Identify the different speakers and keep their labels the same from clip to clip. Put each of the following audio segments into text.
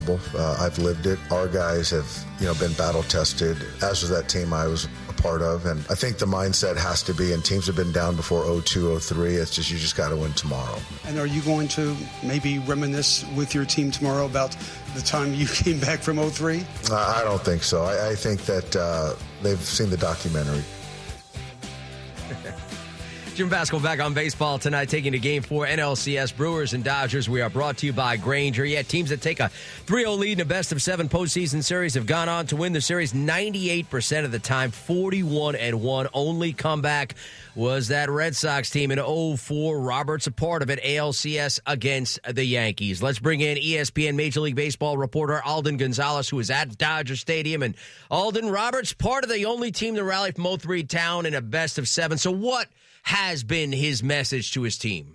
Speaker 1: I've lived it. Our guys have, been battle tested, as was that team I was a part of. And I think the mindset has to be, and teams have been down before 0-2, 0-3. It's just, you just got to win tomorrow.
Speaker 2: And are you going to maybe reminisce with your team tomorrow about the time you came back from 0-3?
Speaker 1: I don't think so. I think that they've seen the documentary.
Speaker 3: Jim Vasco back on Baseball Tonight, taking to Game 4, NLCS, Brewers and Dodgers. We are brought to you by Grainger. Yeah, teams that take a 3-0 lead in a best-of-7 postseason series have gone on to win the series 98% of the time, 41-1. Only comeback was that Red Sox team in 0-4. Roberts a part of it, ALCS against the Yankees. Let's bring in ESPN Major League Baseball reporter Alden Gonzalez, who is at Dodger Stadium. And Alden, Roberts, part of the only team to rally from 0-3 down in a best-of-7. So what has been his message to his team?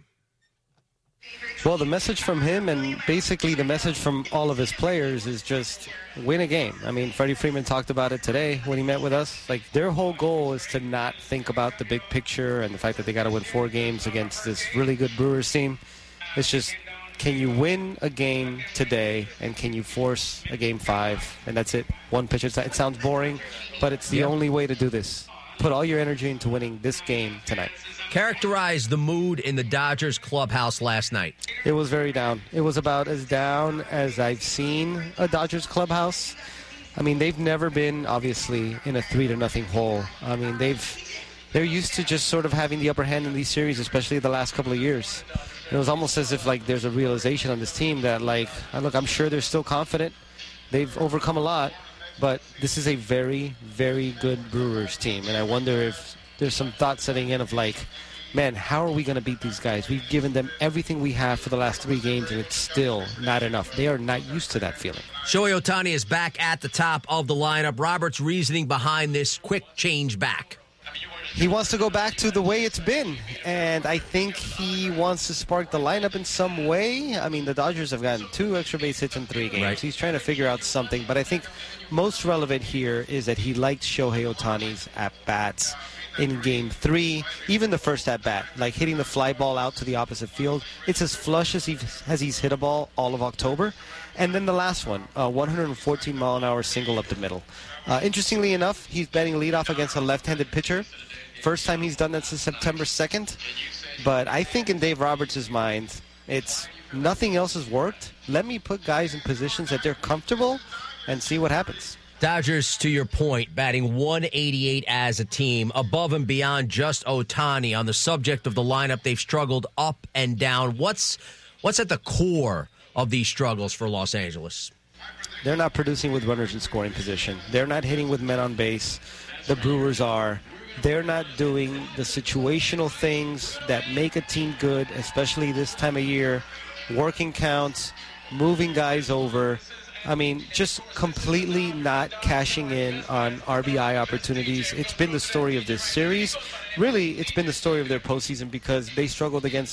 Speaker 4: Well, the message from him and basically the message from all of his players is just win a game. I mean, Freddie Freeman talked about it today when he met with us. Like, their whole goal is to not think about the big picture and the fact that they got to win 4 games against this really good Brewers team. It's just, can you win a game today and can you force a game 5? And that's it. One pitch. It sounds boring, but it's the only way to do this. Put all your energy into winning this game tonight.
Speaker 3: Characterize the mood in the Dodgers clubhouse last night.
Speaker 4: It was very down. It was about as down as I've seen a Dodgers clubhouse. I mean, they've never been, obviously, in a 3-0 hole. I mean, they're used to just sort of having the upper hand in these series, especially the last couple of years. It was almost as if, there's a realization on this team that, look, I'm sure they're still confident. They've overcome a lot. But this is a very, very good Brewers team. And I wonder if there's some thought setting in of man, how are we going to beat these guys? We've given them everything we have for the last 3 games, and it's still not enough. They are not used to that feeling.
Speaker 3: Shohei Ohtani is back at the top of the lineup. Robert's reasoning behind this quick change back.
Speaker 4: He wants to go back to the way it's been, and I think he wants to spark the lineup in some way. I mean, the Dodgers have gotten 2 extra base hits in 3 games. Right. He's trying to figure out something, but I think most relevant here is that he liked Shohei Ohtani's at-bats in Game 3, even the first at-bat, hitting the fly ball out to the opposite field. It's as flush as he's hit a ball all of October. And then the last one, 114-mile-an-hour single up the middle. Interestingly enough, he's batting leadoff against a left-handed pitcher. First time he's done that since September 2nd. But I think in Dave Roberts' mind, it's nothing else has worked. Let me put guys in positions that they're comfortable and see what happens.
Speaker 3: Dodgers, to your point, batting 188 as a team, above and beyond just Ohtani. On the subject of the lineup, they've struggled up and down. What's at the core of these struggles for Los Angeles?
Speaker 4: They're not producing with runners in scoring position. They're not hitting with men on base. The Brewers are. They're not doing the situational things that make a team good, especially this time of year. Working counts, moving guys over. I mean, just completely not cashing in on RBI opportunities. It's been the story of this series. Really, it's been the story of their postseason because they struggled against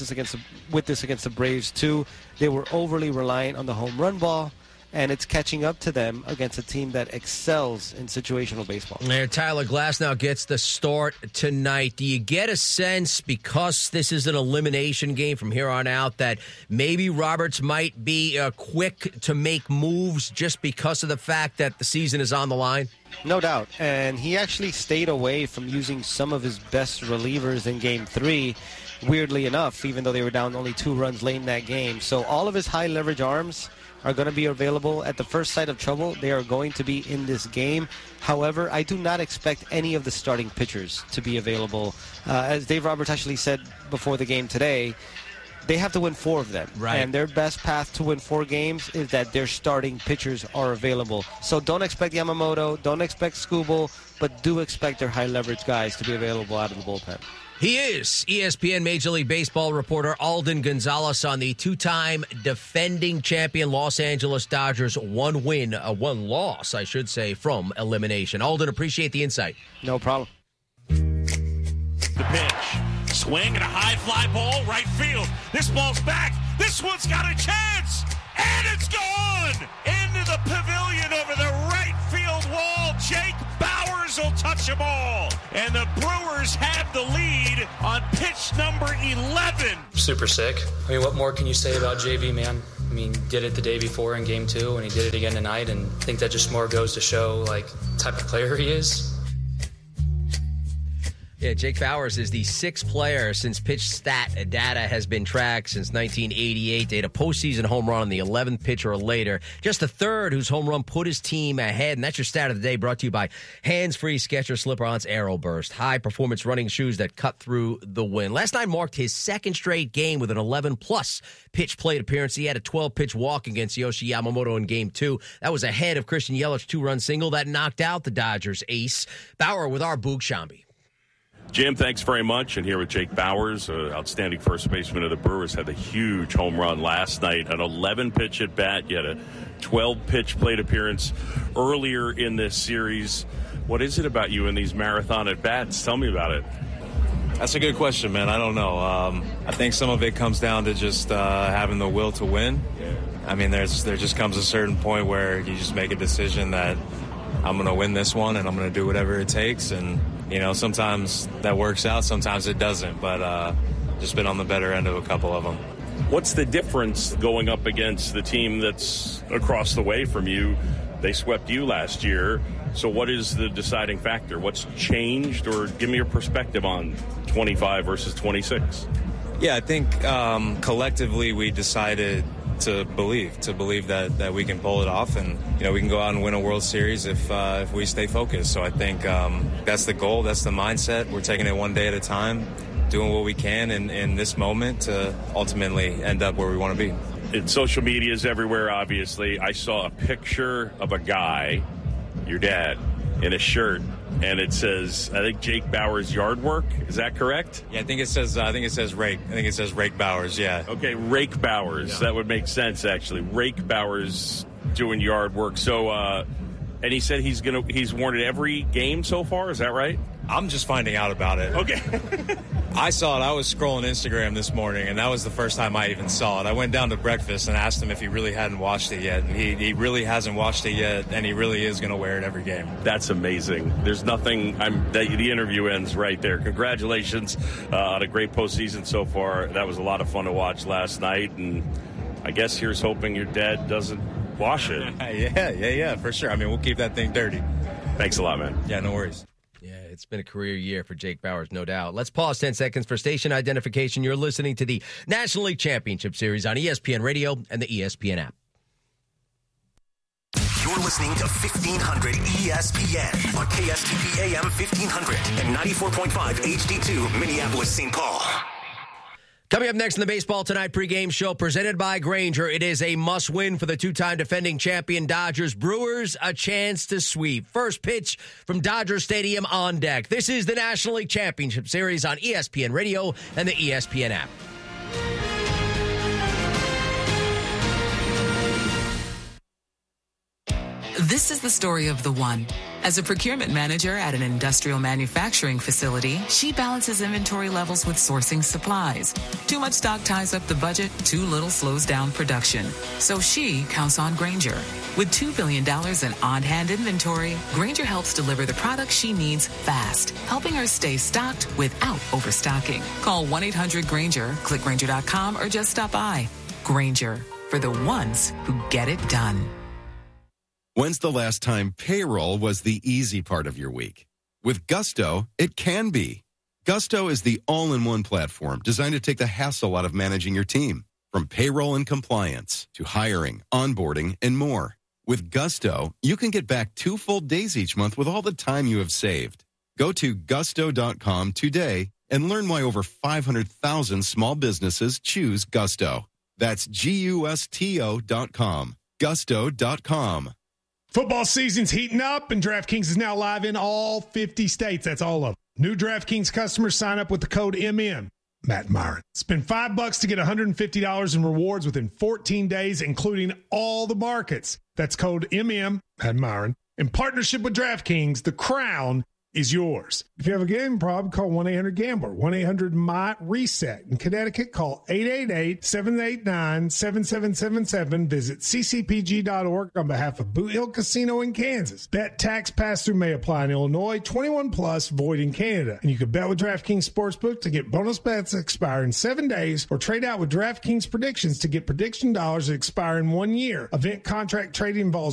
Speaker 4: the Braves too. They were overly reliant on the home run ball, and it's catching up to them against a team that excels in situational baseball.
Speaker 3: There, Tyler Glasnow gets the start tonight. Do you get a sense, because this is an elimination game from here on out, that maybe Roberts might be quick to make moves just because of the fact that the season is on the line?
Speaker 4: No doubt. And he actually stayed away from using some of his best relievers in Game 3, weirdly enough, even though they were down only 2 runs late in that game. So all of his high-leverage arms are going to be available at the first sight of trouble. They are going to be in this game. However, I do not expect any of the starting pitchers to be available. As Dave Roberts actually said before the game today, they have to win 4 of them.
Speaker 3: Right.
Speaker 4: And their best path to win 4 games is that their starting pitchers are available. So don't expect Yamamoto, don't expect Skubal, but do expect their high-leverage guys to be available out of the bullpen.
Speaker 3: He is ESPN Major League Baseball reporter Alden Gonzalez on the 2-time defending champion Los Angeles Dodgers. 1 loss, I should say, from elimination. Alden, appreciate the insight.
Speaker 4: No problem.
Speaker 5: The pitch. Swing and a high fly ball, right field. This ball's back. This one's got a chance. And it's gone! Into the pavilion over the right field wall. Jake Bauers will touch them all. And the Brewers have the lead on pitch number 11.
Speaker 6: Super sick. I mean, what more can you say about JV, man? I mean, did it the day before in Game 2, and he did it again tonight, and I think that just more goes to show, like, the type of player he is.
Speaker 3: Yeah, Jake Bauers is the sixth player since pitch stat data has been tracked since 1988 to hit a postseason home run on the 11th pitch or later. Just the third whose home run put his team ahead. And that's your stat of the day, brought to you by Hands-Free Skechers Slip-Ons Aero Burst. High-performance running shoes that cut through the wind. Last night marked his second straight game with an 11-plus pitch plate appearance. He had a 12-pitch walk against Yoshi Yamamoto in Game 2. That was ahead of Christian Yelich's two-run single that knocked out the Dodgers ace. Bauer with our Boog Shambi.
Speaker 5: Jim, thanks very much. And here with Jake Bauers, outstanding first baseman of the Brewers, had a huge home run last night, an 11-pitch at bat. You had a 12-pitch plate appearance earlier in this series. What is it about you in these marathon at bats? Tell me about it.
Speaker 7: That's a good question, man. I don't know. I think some of it comes down to just having the will to win. I mean, there just comes a certain point where you just make a decision that I'm going to win this one and I'm going to do whatever it takes. And, you know, sometimes that works out, sometimes it doesn't. But just been on the better end of a couple of them.
Speaker 5: What's the difference going up against the team that's across the way from you? They swept you last year. So what is the deciding factor? What's changed? Or give me your perspective on 25 versus 26.
Speaker 7: Yeah, I think collectively we decided to believe that we can pull it off, and you know we can go out and win a World Series if we stay focused. So I think that's the goal, that's the mindset. We're taking it one day at a time, doing what we can in this moment to ultimately end up where we want to be.
Speaker 5: In social media is everywhere, obviously. I saw a picture of a guy, your dad, in a shirt, and it says, I think, Jake Bauers yard work. Is that correct?
Speaker 7: Yeah, I think it says Rake. I think it says Rake Bauers. Yeah.
Speaker 5: Okay, Rake Bauers. Yeah. That would make sense, actually. Rake Bauers doing yard work. So, and he said he's worn it every game so far. Is that right?
Speaker 7: I'm just finding out about it.
Speaker 5: Okay.
Speaker 7: I saw it. I was scrolling Instagram this morning, and that was the first time I even saw it. I went down to breakfast and asked him if he really hadn't watched it yet, and he really hasn't watched it yet, and he really is going to wear it every game.
Speaker 5: That's amazing. There's nothing. The interview ends right there. Congratulations on a great postseason so far. That was a lot of fun to watch last night, and I guess here's hoping your dad doesn't wash it.
Speaker 7: Yeah, for sure. I mean, we'll keep that thing dirty.
Speaker 5: Thanks a lot, man.
Speaker 7: Yeah, no worries.
Speaker 3: It's been a career year for Jake Bauers, no doubt. Let's pause 10 seconds for station identification. You're listening to the National League Championship Series on ESPN Radio and the ESPN app.
Speaker 8: You're listening to 1500 ESPN on KSTP AM 1500 and 94.5 HD2 Minneapolis, St. Paul.
Speaker 3: Coming up next in the Baseball Tonight pregame show, presented by Grainger, it is a must-win for the two-time defending champion Dodgers. Brewers, a chance to sweep. First pitch from Dodger Stadium on deck. This is the National League Championship Series on ESPN Radio and the ESPN app.
Speaker 9: This is the story of the one. As a procurement manager at an industrial manufacturing facility, she balances inventory levels with sourcing supplies. Too much stock ties up the budget, too little slows down production. So she counts on Grainger. With $2 billion in on-hand inventory, Grainger helps deliver the products she needs fast, helping her stay stocked without overstocking. Call 1-800-GRAINGER, click Grainger.com, or just stop by. Grainger, for the ones who get it done.
Speaker 10: When's the last time payroll was the easy part of your week? With Gusto, it can be. Gusto is the all-in-one platform designed to take the hassle out of managing your team. From payroll and compliance to hiring, onboarding, and more. With Gusto, you can get back 2 full days each month with all the time you have saved. Go to gusto.com today and learn why over 500,000 small businesses choose Gusto. That's GUSTO.com. Gusto.com.
Speaker 11: Football season's heating up, and DraftKings is now live in all 50 states. That's all of them. New DraftKings customers sign up with the code MM, Matt Myron. Spend $5 to get $150 in rewards within 14 days, including all the markets. That's code MM, Matt Myron. In partnership with DraftKings, the crown is yours. If you have a gambling problem, call 1-800-GAMBLER, 1-800-MY-RESET. In Connecticut, call 888-789-7777. Visit ccpg.org on behalf of Boot Hill Casino in Kansas. Bet tax pass-through may apply in Illinois, 21 plus, void in Canada. And you can bet with DraftKings Sportsbook to get bonus bets that expire in 7 days, or trade out with DraftKings predictions to get prediction dollars that expire in 1 year. Event contract trading involves